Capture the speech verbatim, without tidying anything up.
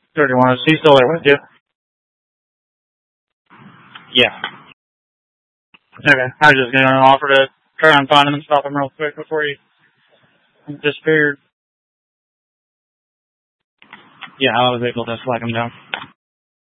thirty-one. Is he still there with you? Yeah. Okay. I was just going to offer to try and find him and stop him real quick before he disappeared. Yeah, I was able to flag him down.